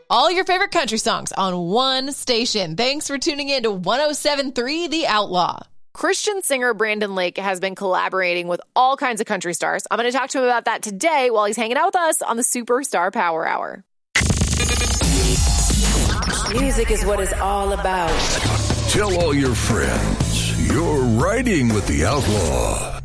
All your favorite country songs on one station. Thanks for tuning in to 107.3 The Outlaw. Christian singer Brandon Lake has been collaborating with all kinds of country stars. I'm going to talk to him about that today while he's hanging out with us on the Superstar Power Hour. Music is what it's all about. Tell all your friends you're riding with The Outlaw.